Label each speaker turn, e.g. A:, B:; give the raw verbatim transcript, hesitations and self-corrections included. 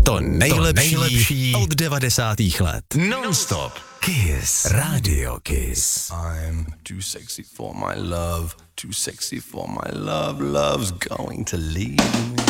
A: To nejlepší, to nejlepší od devadesátých let.
B: Non-stop. Kiss.
A: Radio Kiss.
B: I'm too sexy for my love. Too sexy for my love. Love's going to leave me.